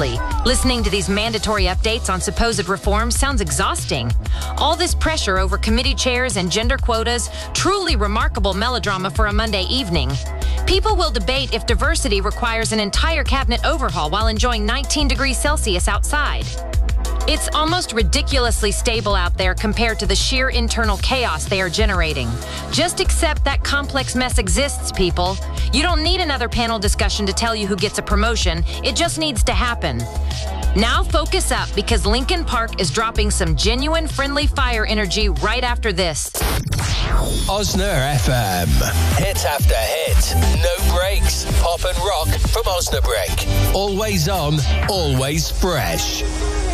Honestly, listening to these mandatory updates on supposed reforms sounds exhausting. All this pressure over committee chairs and gender quotas, truly remarkable melodrama for a Monday evening. People will debate if diversity requires an entire cabinet overhaul while enjoying 19 degrees Celsius outside. It's almost ridiculously stable out there compared to the sheer internal chaos they are generating. Just accept that complex mess exists, people. You don't need another panel discussion to tell you who gets a promotion. It just needs to happen. Now focus up, because Lincoln Park is dropping some genuine friendly fire energy right after this. Osna FM. Hit after hit. No breaks. Pop and rock from Osnabrück. Always on, always fresh.